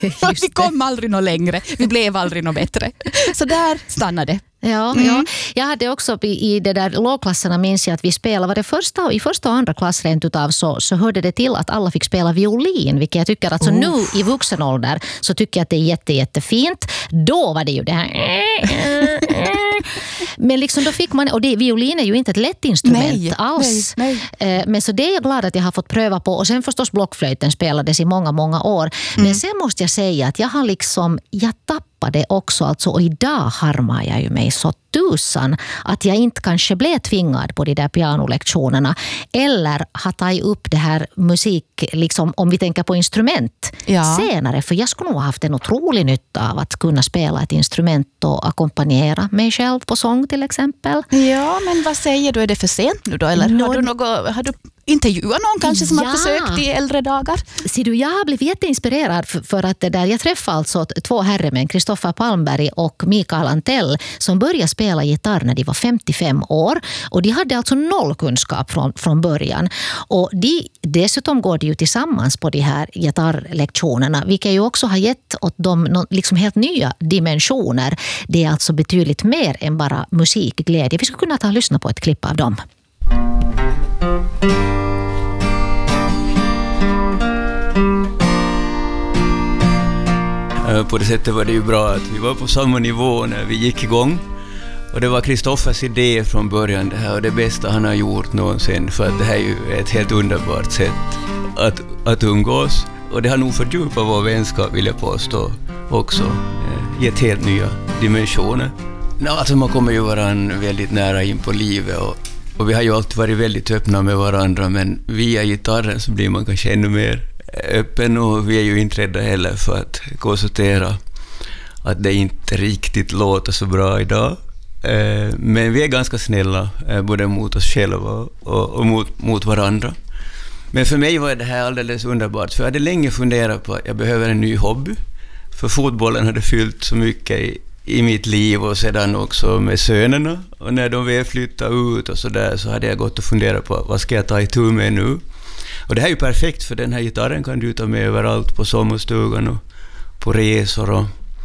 Vi kom aldrig något längre. Vi blev aldrig något bättre. Så där stannade det. Ja. Jag hade också i det där lågklasserna, minns jag att vi spelade, var det i första och andra klass rent utav så hörde det till att alla fick spela violin, vilket jag tycker alltså nu i vuxen ålder så tycker jag att det är jättefint. Då var det ju det här men liksom då fick man, och violin är ju inte ett lätt instrument alls. Nej. Men så det är jag glad att jag har fått pröva på, och sen förstås blockflöjten spelades i många år. Men sen måste jag säga att jag tappade också alltså, och idag harmar jag ju mig så tusan att jag inte kanske blev tvingad på de där pianolektionerna eller har tagit upp det här musik, liksom, om vi tänker på instrument senare, för jag skulle nog ha haft en otrolig nytta av att kunna spela ett instrument och ackompanjera mig själv på sång till exempel. Ja, men vad säger du, är det för sent nu då? Eller har du intervjuat någon kanske som har försökt i äldre dagar? Ser du, jag har blivit jätteinspirerad för att det där, jag träffade alltså 2 herremän, Kristoffer Palmberg och Mikael Antell, som började spela gitarr när de var 55 år, och de hade alltså noll kunskap från början, och dessutom går de ju tillsammans på de här gitarrlektionerna, vilket ju också har gett åt dem liksom helt nya dimensioner. Det är alltså betydligt mer än bara musikglädje. Vi ska kunna ta och lyssna på ett klipp av dem. På det sättet var det ju bra att vi var på samma nivå när vi gick igång. Och det var Kristoffers idé från början det här, och det bästa han har gjort någonsin, för att det här är ju ett helt underbart sätt att umgås. Och det har nog fördjupat vår vänskap, vill jag påstå, också. Gett helt nya dimensioner. Alltså man kommer ju varandra väldigt nära in på livet, och vi har ju alltid varit väldigt öppna med varandra, men via gitarren så blir man kanske ännu mer öppen, och vi är ju inte rädda heller för att konstatera att det inte riktigt låter så bra idag. Men vi är ganska snälla både mot oss själva och mot varandra. Men för mig var det här alldeles underbart, för jag hade länge funderat på att jag behöver en ny hobby, för fotbollen hade fyllt så mycket i mitt liv, och sedan också med sönerna, och när de väl flyttade ut och så där, så hade jag gått och funderat på vad ska jag ta itu med nu. Och det här är ju perfekt, för den här gitarren kan du ta med överallt, på sommarstugan och på resor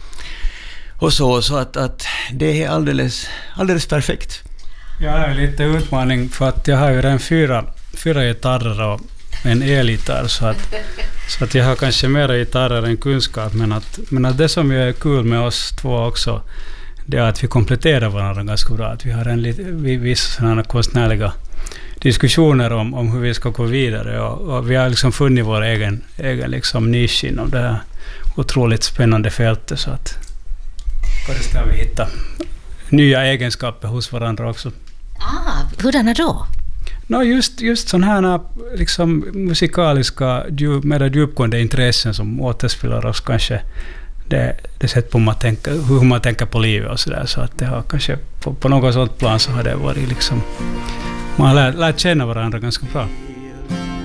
och så att det är alldeles perfekt. Jag har lite utmaning, för att jag har ju redan fyra gitarrer och en elgitarr, så att jag har kanske mera gitarrer än kunskap, men att det som är kul med oss två också, det är att vi kompletterar varandra ganska bra, att vi har vissa sådana konstnärliga diskussioner om hur vi ska gå vidare, och vi har liksom funnit vår egen liksom nisch inom det här otroligt spännande fältet, så att kanske ska vi hitta nya egenskaper hos varandra också. Hurdana då? Just sådana här liksom musikaliska, mera djupgående intressen som återspelar oss kanske det sätt på hur man tänker på livet och sådär, så att det har kanske på något sånt plan så har det varit liksom, man har lärt känna varandra ganska bra.